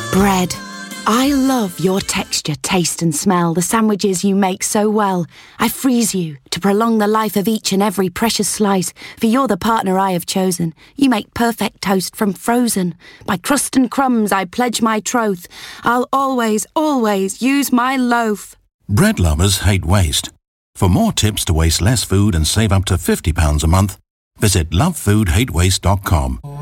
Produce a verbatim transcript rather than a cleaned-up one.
Bread. I love your texture, taste and smell, the sandwiches you make so well. I freeze you to prolong the life of each and every precious slice, for you're the partner I have chosen. You make perfect toast from frozen. By crust and crumbs I pledge my troth. I'll always, always use my loaf. Bread lovers hate waste. For more tips to waste less food and save up to fifty pounds a month, visit love food hate waste dot com.